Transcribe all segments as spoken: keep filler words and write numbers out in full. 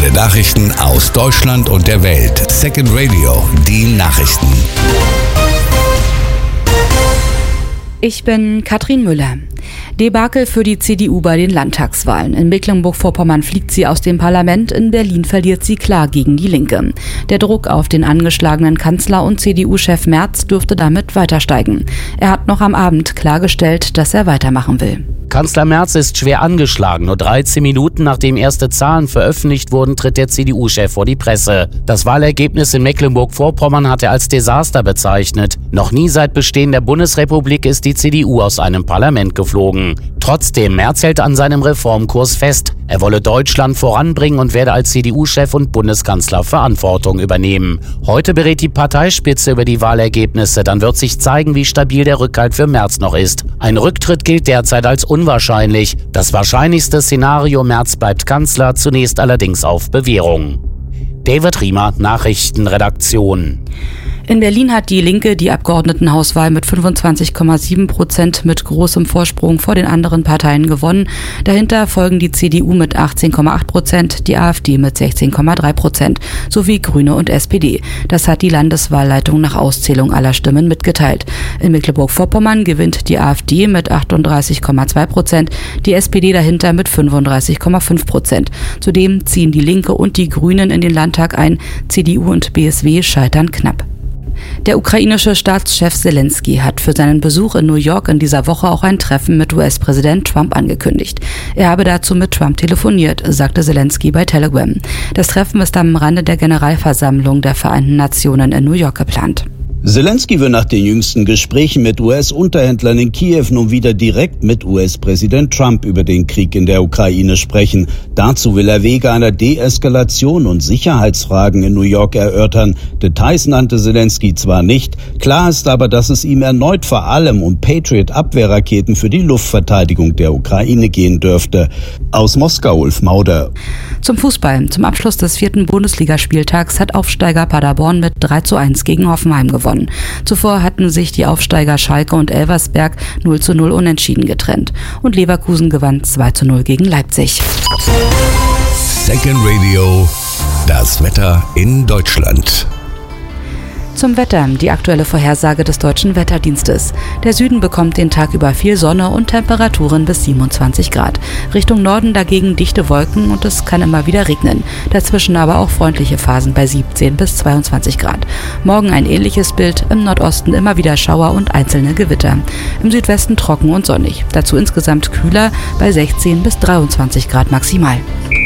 Aktuelle Nachrichten aus Deutschland und der Welt. Second Radio, die Nachrichten. Ich bin Katrin Müller. Debakel für die C D U bei den Landtagswahlen. In Mecklenburg-Vorpommern fliegt sie aus dem Parlament, in Berlin verliert sie klar gegen die Linke. Der Druck auf den angeschlagenen Kanzler und C D U-Chef Merz dürfte damit weiter steigen. Er hat noch am Abend klargestellt, dass er weitermachen will. Kanzler Merz ist schwer angeschlagen. Nur dreizehn Minuten nachdem erste Zahlen veröffentlicht wurden, tritt der C D U-Chef vor die Presse. Das Wahlergebnis in Mecklenburg-Vorpommern hat er als Desaster bezeichnet. Noch nie seit Bestehen der Bundesrepublik ist die C D U aus einem Parlament geflogen. Trotzdem, Merz hält an seinem Reformkurs fest. Er wolle Deutschland voranbringen und werde als C D U-Chef und Bundeskanzler Verantwortung übernehmen. Heute berät die Parteispitze über die Wahlergebnisse. Dann wird sich zeigen, wie stabil der Rückhalt für Merz noch ist. Ein Rücktritt gilt derzeit als unwahrscheinlich. Das wahrscheinlichste Szenario: Merz bleibt Kanzler, zunächst allerdings auf Bewährung. David Riemer, Nachrichtenredaktion. In Berlin hat die Linke die Abgeordnetenhauswahl mit fünfundzwanzig Komma sieben Prozent mit großem Vorsprung vor den anderen Parteien gewonnen. Dahinter folgen die C D U mit achtzehn Komma acht Prozent, die AfD mit sechzehn Komma drei Prozent sowie Grüne und S P D. Das hat die Landeswahlleitung nach Auszählung aller Stimmen mitgeteilt. In Mecklenburg-Vorpommern gewinnt die AfD mit achtunddreißig Komma zwei Prozent, die S P D dahinter mit fünfunddreißig Komma fünf Prozent. Zudem ziehen die Linke und die Grünen in den Landtag ein. C D U und B S W scheitern knapp. Der ukrainische Staatschef Zelensky hat für seinen Besuch in New York in dieser Woche auch ein Treffen mit U S-Präsident Trump angekündigt. Er habe dazu mit Trump telefoniert, sagte Zelensky bei Telegram. Das Treffen ist am Rande der Generalversammlung der Vereinten Nationen in New York geplant. Zelensky will nach den jüngsten Gesprächen mit U S-Unterhändlern in Kiew nun wieder direkt mit U S-Präsident Trump über den Krieg in der Ukraine sprechen. Dazu will er Wege einer Deeskalation und Sicherheitsfragen in New York erörtern. Details nannte Zelensky zwar nicht, klar ist aber, dass es ihm erneut vor allem um Patriot-Abwehrraketen für die Luftverteidigung der Ukraine gehen dürfte. Aus Moskau, Ulf Mauder. Zum Fußball. Zum Abschluss des vierten Bundesligaspieltags hat Aufsteiger Paderborn mit drei zu eins gegen Hoffenheim gewonnen. Zuvor hatten sich die Aufsteiger Schalke und Elversberg null zu null unentschieden getrennt. Und Leverkusen gewann zwei zu null gegen Leipzig. Second Radio, das Wetter in Deutschland. Zum Wetter, die aktuelle Vorhersage des Deutschen Wetterdienstes. Der Süden bekommt den Tag über viel Sonne und Temperaturen bis siebenundzwanzig Grad. Richtung Norden dagegen dichte Wolken und es kann immer wieder regnen. Dazwischen aber auch freundliche Phasen bei siebzehn bis zweiundzwanzig Grad. Morgen ein ähnliches Bild, im Nordosten immer wieder Schauer und einzelne Gewitter. Im Südwesten trocken und sonnig. Dazu insgesamt kühler bei sechzehn bis dreiundzwanzig Grad maximal.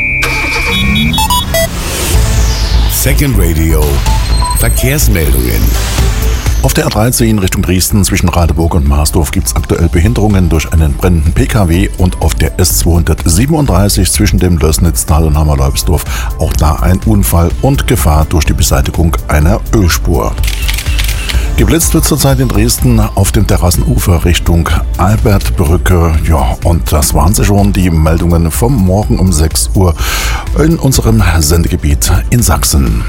Second Radio. Verkehrsmeldungen. Auf der A dreizehn Richtung Dresden zwischen Radeburg und Marsdorf gibt es aktuell Behinderungen durch einen brennenden P K W und auf der S zweihundertsiebenunddreißig zwischen dem Lößnitztal und Hammerleubsdorf auch da ein Unfall und Gefahr durch die Beseitigung einer Ölspur. Geblitzt wird zurzeit in Dresden auf dem Terrassenufer Richtung Albertbrücke. Ja, und das waren sie schon, die Meldungen vom Morgen um sechs Uhr in unserem Sendegebiet in Sachsen.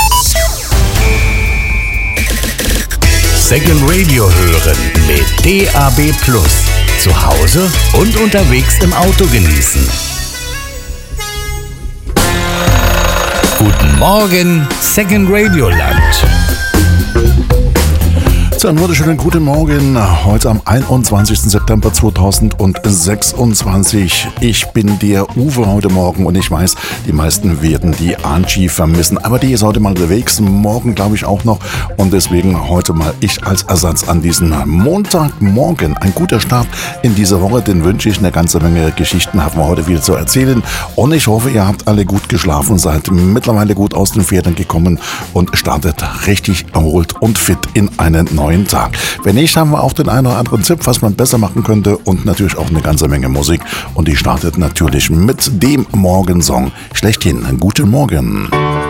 Second Radio hören mit D A B Plus. Zu Hause und unterwegs im Auto genießen. Guten Morgen, Second Radio Land. So, einen wunderschönen guten Morgen, heute am einundzwanzigsten September zweitausendsechsundzwanzig. Ich bin der Uwe heute Morgen und ich weiß, die meisten werden die Angie vermissen, aber die ist heute mal unterwegs, morgen glaube ich auch noch und deswegen heute mal ich als Ersatz an diesem Montagmorgen. Ein guter Start in diese Woche, den wünsche ich. Eine ganze Menge Geschichten haben wir heute wieder zu erzählen und ich hoffe, ihr habt alle gut geschlafen, seid mittlerweile gut aus den Pferden gekommen und startet richtig erholt und fit in einen neuen Tag. Wenn nicht, haben wir auch den einen oder anderen Tipp, was man besser machen könnte und natürlich auch eine ganze Menge Musik. Und die startet natürlich mit dem Morgensong schlechthin. Guten Morgen.